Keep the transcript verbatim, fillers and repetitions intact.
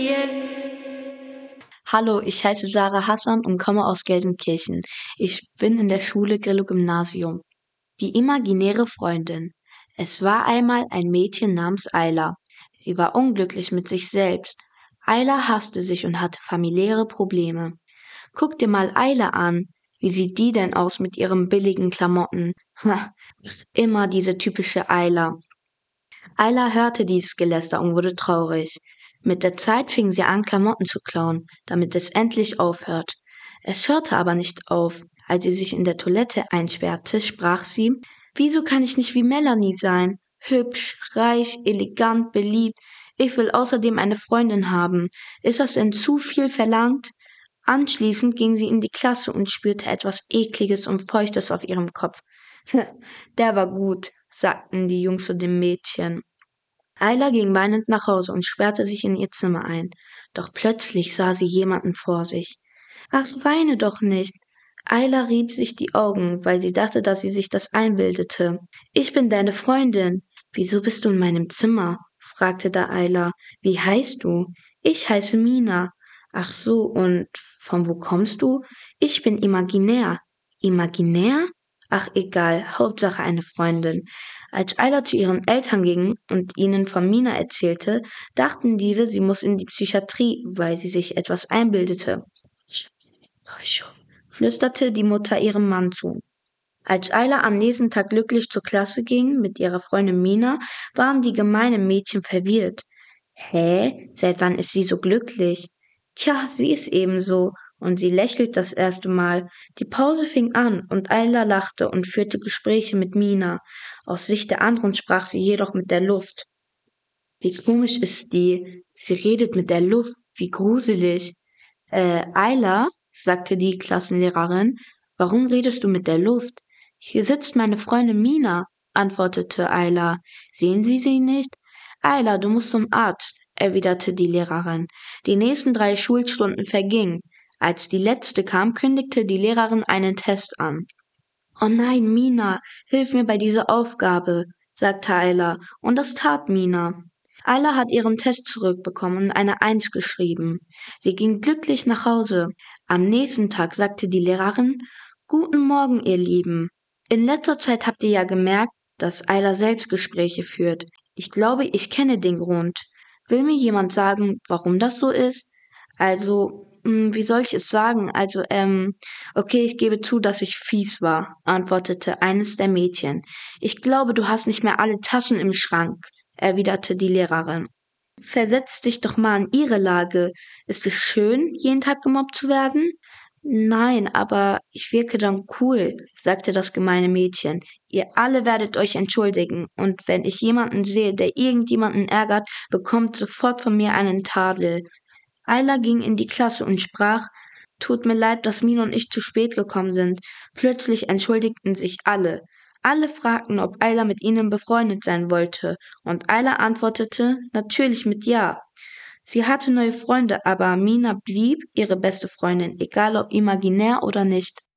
Hallo, ich heiße Sarah Hassan und komme aus Gelsenkirchen. Ich bin in der Schule Grillo-Gymnasium. Die imaginäre Freundin. Es war einmal ein Mädchen namens Ayla. Sie war unglücklich mit sich selbst. Ayla hasste sich und hatte familiäre Probleme. Guck dir mal Ayla an. Wie sieht die denn aus mit ihren billigen Klamotten? Ha, immer diese typische Ayla. Ayla hörte dieses Geläster und wurde traurig. Mit der Zeit fing sie an, Klamotten zu klauen, damit es endlich aufhört. Es hörte aber nicht auf. Als sie sich in der Toilette einsperrte, sprach sie: Wieso kann ich nicht wie Melanie sein? Hübsch, reich, elegant, beliebt. Ich will außerdem eine Freundin haben. Ist das denn zu viel verlangt? Anschließend ging sie in die Klasse und spürte etwas Ekliges und Feuchtes auf ihrem Kopf. Der war gut, sagten die Jungs zu dem Mädchen. Ayla ging weinend nach Hause und sperrte sich in ihr Zimmer ein. Doch plötzlich sah sie jemanden vor sich. Ach, weine doch nicht. Ayla rieb sich die Augen, weil sie dachte, dass sie sich das einbildete. Ich bin deine Freundin. Wieso bist du in meinem Zimmer? Fragte da Ayla. Wie heißt du? Ich heiße Mina. Ach so, und von wo kommst du? Ich bin imaginär. Imaginär? Ach, egal, Hauptsache eine Freundin. Als Ayla zu ihren Eltern ging und ihnen von Mina erzählte, dachten diese, sie muss in die Psychiatrie, weil sie sich etwas einbildete. Täuschung, flüsterte die Mutter ihrem Mann zu. Als Ayla am nächsten Tag glücklich zur Klasse ging mit ihrer Freundin Mina, waren die gemeinen Mädchen verwirrt. Hä? Seit wann ist sie so glücklich? Tja, sie ist ebenso. Und sie lächelt das erste Mal. Die Pause fing an und Ayla lachte und führte Gespräche mit Mina. Aus Sicht der anderen sprach sie jedoch mit der Luft. Wie komisch ist die? Sie redet mit der Luft. Wie gruselig. Äh, Ayla, sagte die Klassenlehrerin, warum redest du mit der Luft? Hier sitzt meine Freundin Mina, antwortete Ayla. Sehen Sie sie nicht? Ayla, du musst zum Arzt, erwiderte die Lehrerin. Die nächsten drei Schulstunden vergingen. Als die letzte kam, kündigte die Lehrerin einen Test an. Oh nein, Mina, hilf mir bei dieser Aufgabe, sagte Ayla, und das tat Mina. Ayla hat ihren Test zurückbekommen und eine Eins geschrieben. Sie ging glücklich nach Hause. Am nächsten Tag sagte die Lehrerin: Guten Morgen, ihr Lieben. In letzter Zeit habt ihr ja gemerkt, dass Ayla Selbstgespräche führt. Ich glaube, ich kenne den Grund. Will mir jemand sagen, warum das so ist? Also, hm, wie soll ich es sagen? Also, ähm, okay, ich gebe zu, dass ich fies war, antwortete eines der Mädchen. Ich glaube, du hast nicht mehr alle Taschen im Schrank, erwiderte die Lehrerin. Versetz dich doch mal in ihre Lage. Ist es schön, jeden Tag gemobbt zu werden? Nein, aber ich wirke dann cool, sagte das gemeine Mädchen. Ihr alle werdet euch entschuldigen, und wenn ich jemanden sehe, der irgendjemanden ärgert, bekommt sofort von mir einen Tadel. Ayla ging in die Klasse und sprach: Tut mir leid, dass Mina und ich zu spät gekommen sind. Plötzlich entschuldigten sich alle. Alle fragten, ob Ayla mit ihnen befreundet sein wollte, und Ayla antwortete natürlich mit Ja. Sie hatte neue Freunde, aber Mina blieb ihre beste Freundin, egal ob imaginär oder nicht.